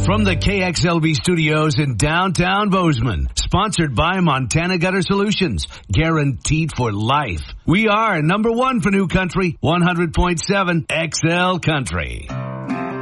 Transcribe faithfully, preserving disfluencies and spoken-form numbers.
From the K X L V studios in downtown Bozeman, sponsored by Montana Gutter Solutions, guaranteed for life. We are number one for New Country, one hundred point seven X L Country.